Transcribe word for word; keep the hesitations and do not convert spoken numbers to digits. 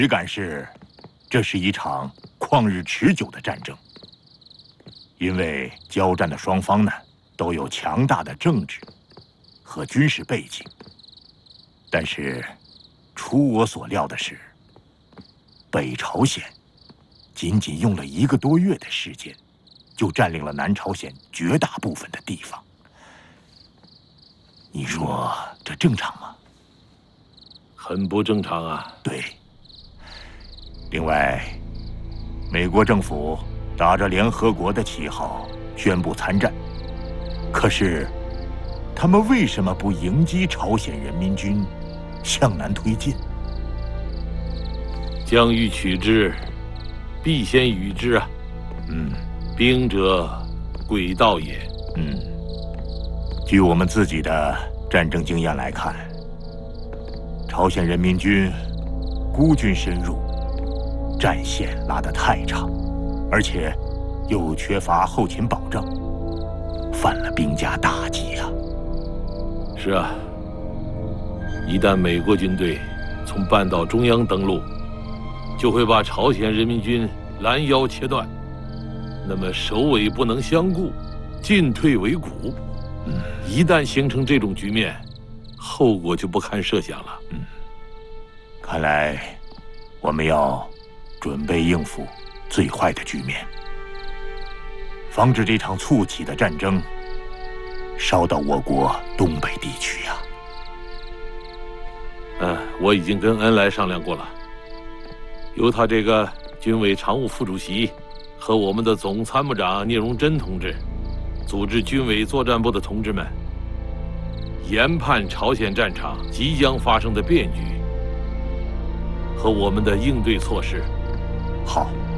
预感是，这是一场旷日持久的战争。因为交战的双方呢，都有强大的政治和军事背景。但是，出我所料的是，北朝鲜仅仅用了一个多月的时间，就占领了南朝鲜绝大部分的地方。你说这正常吗？ 很不正常啊。 对。另外，美国政府打着联合国的旗号宣布参战，可是他们为什么不迎击朝鲜人民军向南推进？ 将欲取之，必先予之啊。 嗯， 兵者，诡道也。 嗯，据我们自己的战争经验来看，朝鲜人民军孤军深入，战线拉得太长，而且又缺乏后勤保障，犯了兵家大忌啊！ 是啊，一旦美国军队从半岛中央登陆，就会把朝鲜人民军拦腰切断，那么首尾不能相顾，进退维谷。 嗯， 一旦形成这种局面，后果就不堪设想了。 嗯，看来我们要准备应付最坏的局面，防止这场促起的战争烧到我国东北地区呀。 嗯，我已经跟恩来商量过了，由他这个军委常务副主席和我们的总参谋长聂荣臻同志组织军委作战部的同志们，研判朝鲜战场即将发生的变局和我们的应对措施。 好。